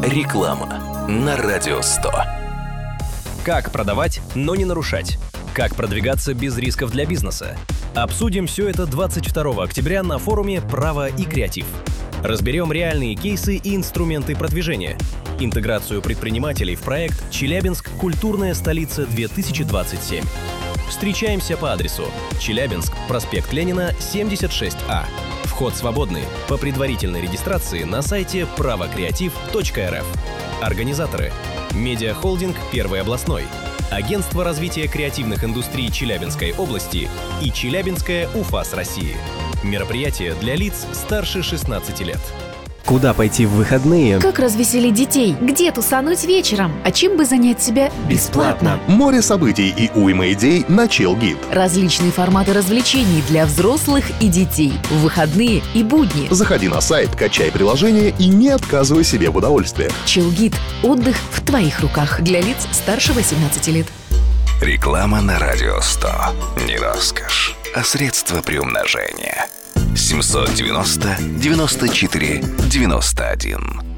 Реклама на Радио 100. Как продавать, но не нарушать? Как продвигаться без рисков для бизнеса? Обсудим все это 22 октября на форуме «Право и креатив». Разберем реальные кейсы и инструменты продвижения, интеграцию предпринимателей в проект «Челябинск. Культурная столица-2027». Встречаемся по адресу: Челябинск, проспект Ленина, 76А. Вход свободный. По предварительной регистрации на сайте правокреатив.рф. Организаторы: Медиахолдинг «Первый областной», Агентство развития креативных индустрий Челябинской области и Челябинская УФАС России. Мероприятие для лиц старше 16 лет. Куда пойти в выходные? Как развеселить детей? Где тусануть вечером? А чем бы занять себя бесплатно? Море событий и уйма идей на Челгид. Различные форматы развлечений для взрослых и детей. В выходные и будни. Заходи на сайт, качай приложение и не отказывай себе в удовольствии. Челгид. Отдых в твоих руках. Для лиц старше 18 лет. Реклама на Радио 100. Не роскошь, а средство приумножения. 790 94 91.